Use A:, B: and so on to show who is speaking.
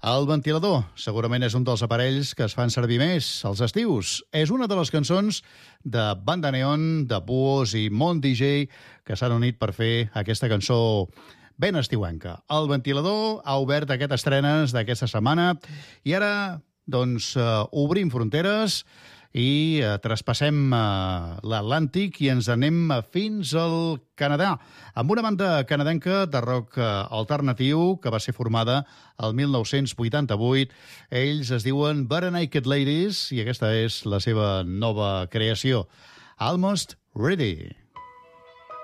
A: El ventilador segurament és un dels aparells que es fan servir més als estius. És una de les cançons de Banda Neon, de Buos i Mont DJ que s'han unit per fer aquesta cançó ben estiuenca. El ventilador ha obert aquestes estrenes d'aquesta setmana i ara, doncs, obrim fronteres i traspassem l'Atlàntic i ens anem fins al Canadà, amb una banda canadenca de rock alternatiu que va ser formada el 1988. Ells es diuen Bare Naked Ladies i aquesta és la seva nova creació, Almost Ready.